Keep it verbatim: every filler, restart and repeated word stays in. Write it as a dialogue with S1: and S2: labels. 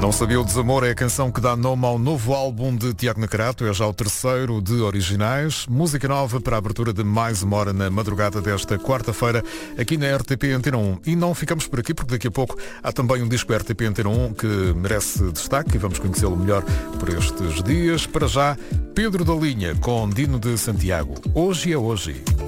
S1: Não Sabia o Desamor é a canção que dá nome ao novo álbum de Tiago Nacarato, é já o terceiro de originais. Música nova para a abertura de mais uma hora na madrugada desta quarta-feira, aqui na R T P Antena um. E não ficamos por aqui, porque daqui a pouco há também um disco R T P Antena um que merece destaque e vamos conhecê-lo melhor por estes dias. Para já, Pedro da Linha com Dino de Santiago. Hoje é hoje.